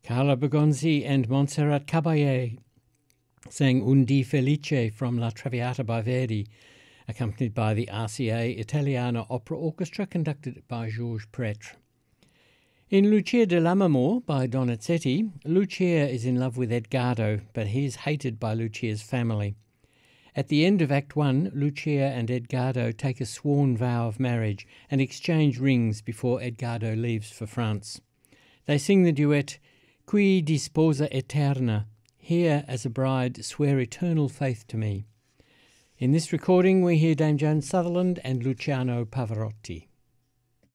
Carla Bergonzi and Montserrat Caballé sang Un Dì Felice from La Traviata by Verdi, accompanied by the RCA Italiana Opera Orchestra conducted by Georges Pretre. In Lucia de Lammermoor by Donizetti, Lucia is in love with Edgardo, but he is hated by Lucia's family. At the end of Act 1, Lucia and Edgardo take a sworn vow of marriage and exchange rings before Edgardo leaves for France. They sing the duet Qui di sposa eterna, here as a bride swear eternal faith to me. In this recording we hear Dame Joan Sutherland and Luciano Pavarotti.